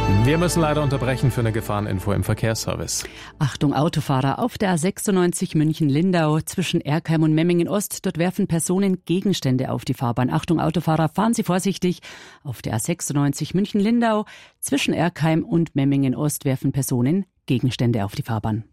Wir müssen leider unterbrechen für eine Gefahreninfo im Verkehrsservice. Achtung Autofahrer, auf der A96 München-Lindau zwischen Erkheim und Memmingen-Ost. Dort werfen Personen Gegenstände auf die Fahrbahn. Achtung Autofahrer, fahren Sie vorsichtig. Auf der A96 München-Lindau zwischen Erkheim und Memmingen-Ost werfen Personen Gegenstände auf die Fahrbahn.